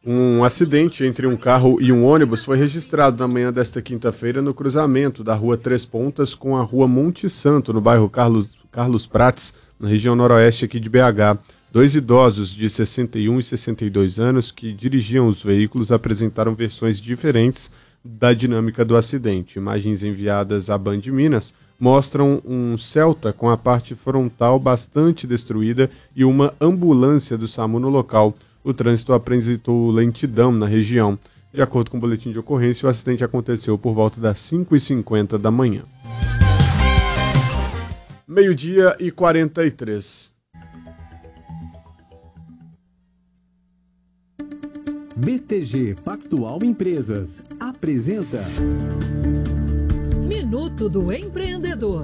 Um acidente entre um carro e um ônibus foi registrado na manhã desta quinta-feira no cruzamento da Rua Três Pontas com a Rua Monte Santo, no bairro Carlos Prates, na região noroeste aqui de BH. 2 idosos de 61 e 62 anos que dirigiam os veículos apresentaram versões diferentes da dinâmica do acidente. Imagens enviadas à Band Minas mostram um Celta com a parte frontal bastante destruída e uma ambulância do SAMU no local. O trânsito apresentou lentidão na região. De acordo com o boletim de ocorrência, o acidente aconteceu por volta das 5h50 da manhã. 12h43. BTG Pactual Empresas apresenta Minuto do Empreendedor.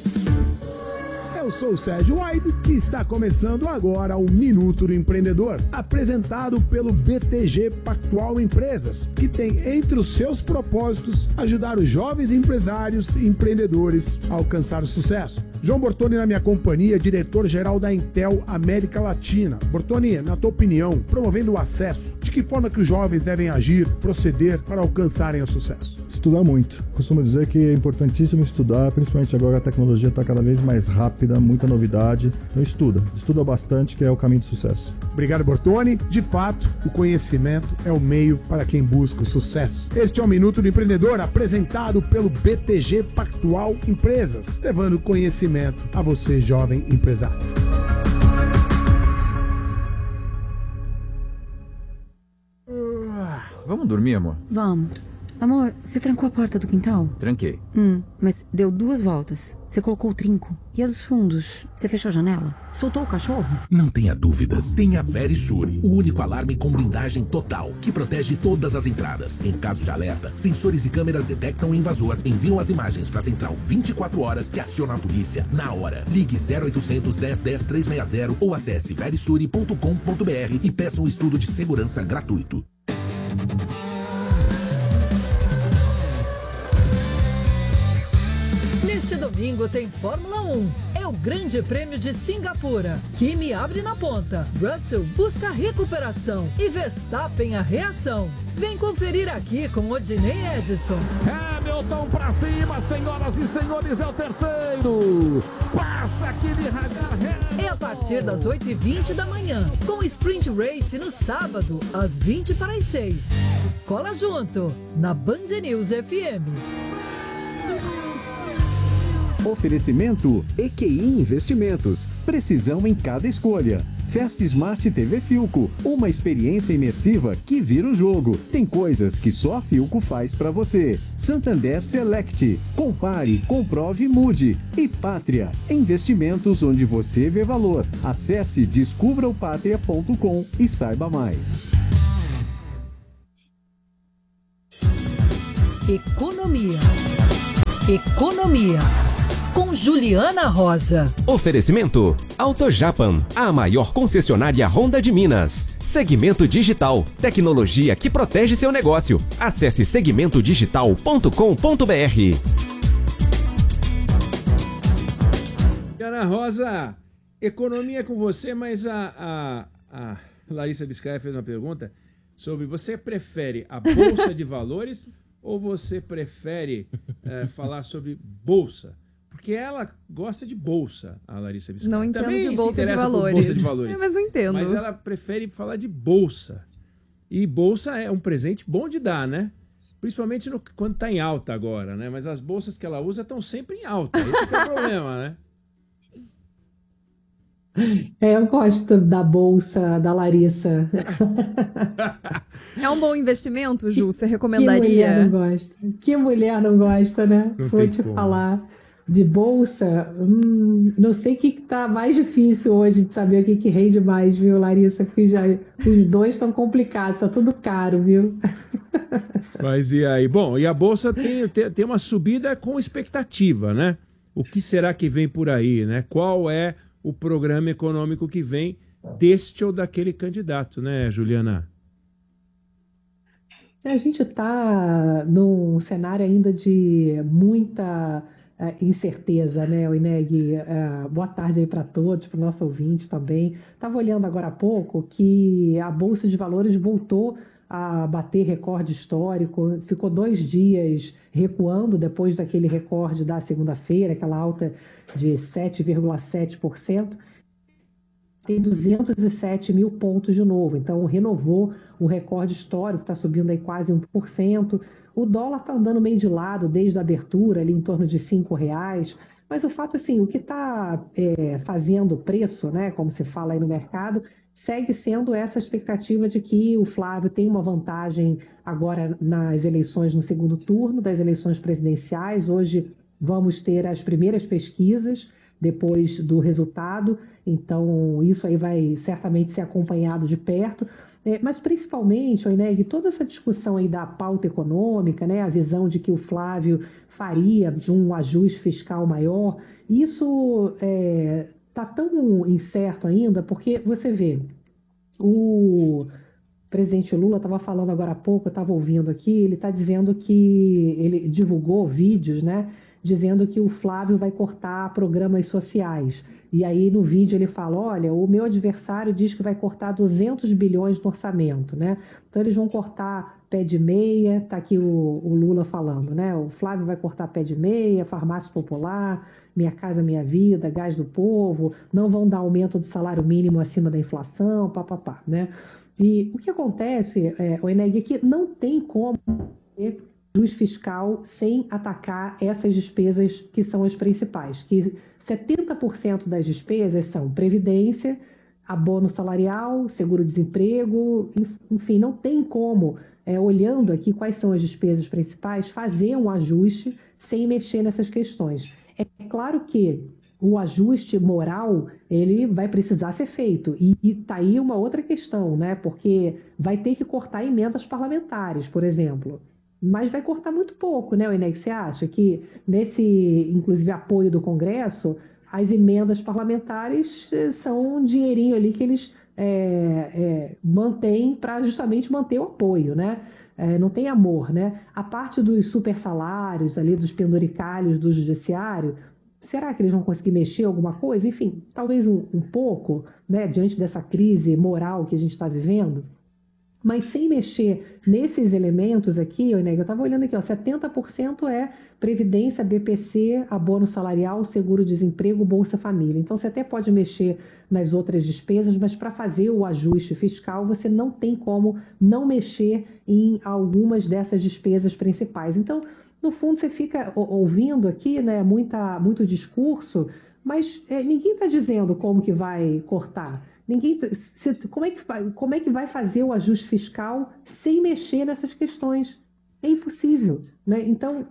Eu sou o Sérgio Aibe e está começando agora o Minuto do Empreendedor, apresentado pelo BTG Pactual Empresas, que tem entre os seus propósitos ajudar os jovens empresários e empreendedores a alcançar o sucesso. João Bortoni na minha companhia, diretor-geral da Intel América Latina. Bortoni, na tua opinião, promovendo o acesso, de que forma que os jovens devem agir, proceder para alcançarem o sucesso? Estudar muito. Costumo dizer que é importantíssimo estudar, principalmente agora a tecnologia está cada vez mais rápida, muita novidade. Então estuda bastante, que é o caminho do sucesso. Obrigado, Bortoni. De fato, o conhecimento é o meio para quem busca o sucesso. Este é o Minuto do Empreendedor, apresentado pelo BTG Pactual Empresas, levando conhecimento a você, jovem empresário. Vamos dormir, amor? Vamos. Amor, você trancou a porta do quintal? Tranquei. Mas deu 2 voltas. Você colocou o trinco. E a dos fundos? Você fechou a janela? Soltou o cachorro? Não tenha dúvidas. Tenha Verisure, o único alarme com blindagem total, que protege todas as entradas. Em caso de alerta, sensores e câmeras detectam o invasor, enviam as imagens para a central 24 horas que aciona a polícia na hora. Ligue 0800 10 10 360 ou acesse verisure.com.br e peça um estudo de segurança gratuito. Neste domingo tem Fórmula 1. É o Grande Prêmio de Singapura. Kimi abre na ponta. Russell busca recuperação. E Verstappen a reação. Vem conferir aqui com Odinei Edson. Hamilton pra cima, senhoras e senhores, é o terceiro. Passa Kimi Raikkonen. É a partir das 8h20 da manhã. Com Sprint Race no sábado, às 20:06. Cola junto, na Band News FM. Oferecimento EQI Investimentos. Precisão em cada escolha. Fast Smart TV Philco, uma experiência imersiva que vira o jogo. Tem coisas que só a Philco faz pra você. Santander Select. Compare, comprove e mude. E Pátria, investimentos onde você vê valor. Acesse descubraopatria.com e saiba mais. Economia. Com Juliana Rosa. Oferecimento AutoJapan, a maior concessionária Honda de Minas. Segmento Digital, tecnologia que protege seu negócio. Acesse segmentodigital.com.br. Juliana Rosa, economia com você, mas a Larissa Biscaia fez uma pergunta sobre: você prefere a Bolsa de Valores ou você prefere falar sobre Bolsa? Porque ela gosta de bolsa, a Larissa Biscaia. Não entendo também de bolsa de valores. Bolsa de valores. Mas eu entendo. Mas ela prefere falar de bolsa. E bolsa é um presente bom de dar, né? Principalmente quando está em alta agora, né? Mas as bolsas que ela usa estão sempre em alta. Esse que é o problema, né? Eu gosto da bolsa da Larissa. É um bom investimento, Ju? Você recomendaria? Que mulher não gosta? Que mulher não gosta, né? Não Vou tem te como. falar. De bolsa, não sei o que tá mais difícil hoje de saber o que rende mais, viu, Larissa? Porque já os dois estão complicados, tá tudo caro, viu? Mas e aí? Bom, e a Bolsa tem uma subida com expectativa, né? O que será que vem por aí, né? Qual é o programa econômico que vem deste ou daquele candidato, né, Juliana? A gente está num cenário ainda de muita incerteza, né, Ineg? Boa tarde aí para todos, para o nosso ouvinte também. Estava olhando agora há pouco que a Bolsa de Valores voltou a bater recorde histórico, ficou 2 dias recuando depois daquele recorde da segunda-feira, aquela alta de 7,7%. Tem 207 mil pontos de novo, então renovou o recorde histórico, está subindo aí quase 1%. O dólar está andando meio de lado desde a abertura, ali em torno de R$5, mas o fato, assim, o que está fazendo o preço, né, como se fala aí no mercado, segue sendo essa expectativa de que o Flávio tem uma vantagem agora nas eleições no segundo turno, das eleições presidenciais. Hoje vamos ter as primeiras pesquisas depois do resultado, então isso aí vai certamente ser acompanhado de perto, mas principalmente, Ineg, toda essa discussão aí da pauta econômica, né, a visão de que o Flávio faria um ajuste fiscal maior, isso está tão incerto ainda, porque você vê, o presidente Lula estava falando agora há pouco, eu estava ouvindo aqui, ele está dizendo que ele divulgou vídeos, né, dizendo que o Flávio vai cortar programas sociais. E aí no vídeo ele fala, olha, o meu adversário diz que vai cortar 200 bilhões no orçamento, né? Então eles vão cortar pé de meia, tá aqui o Lula falando, né? O Flávio vai cortar pé de meia, farmácia popular, Minha Casa Minha Vida, Gás do Povo, não vão dar aumento do salário mínimo acima da inflação, papapá, né? E o que acontece, Ineg, é que não tem como ter ajuste fiscal sem atacar essas despesas que são as principais, que 70% das despesas são previdência, abono salarial, seguro-desemprego, enfim, não tem como, olhando aqui quais são as despesas principais, fazer um ajuste sem mexer nessas questões. É claro que o ajuste moral, ele vai precisar ser feito. E está aí uma outra questão, né? Porque vai ter que cortar emendas parlamentares, por exemplo. Mas vai cortar muito pouco, né, Ineg? Você acha que nesse, inclusive, apoio do Congresso, as emendas parlamentares são um dinheirinho ali que eles mantêm para justamente manter o apoio, né? Não tem amor, né? A parte dos super salários ali, dos penduricalhos do judiciário, será que eles vão conseguir mexer alguma coisa? Enfim, talvez um pouco, né, diante dessa crise moral que a gente está vivendo. Mas sem mexer nesses elementos aqui, eu estava olhando aqui, 70% é previdência, BPC, abono salarial, seguro-desemprego, Bolsa Família. Então você até pode mexer nas outras despesas, mas para fazer o ajuste fiscal você não tem como não mexer em algumas dessas despesas principais. Então, no fundo, você fica ouvindo aqui, né, muito discurso, mas ninguém está dizendo como que vai cortar. Como é que vai fazer o ajuste fiscal sem mexer nessas questões? É impossível, né? Então,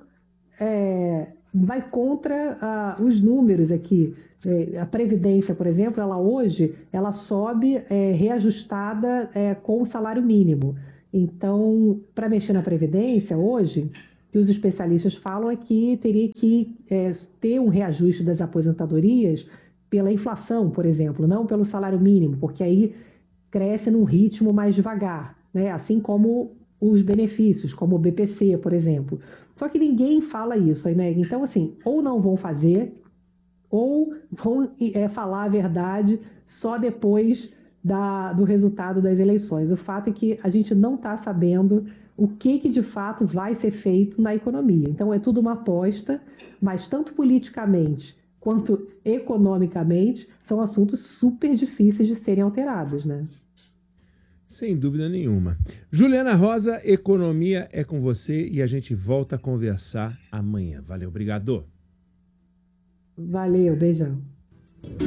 vai contra os números aqui. A Previdência, por exemplo, hoje sobe reajustada com o salário mínimo. Então, para mexer na Previdência, hoje, o que os especialistas falam é que teria que ter um reajuste das aposentadorias pela inflação, por exemplo, não pelo salário mínimo, porque aí cresce num ritmo mais devagar, né? Assim como os benefícios, como o BPC, por exemplo. Só que ninguém fala isso, né? Então, assim, ou não vão fazer, ou vão falar a verdade só depois do resultado das eleições. O fato é que a gente não está sabendo o que de fato vai ser feito na economia. Então, é tudo uma aposta, mas tanto politicamente quanto economicamente, são assuntos super difíceis de serem alterados, né? Sem dúvida nenhuma. Juliana Rosa, economia é com você e a gente volta a conversar amanhã. Valeu, obrigado. Valeu, beijão.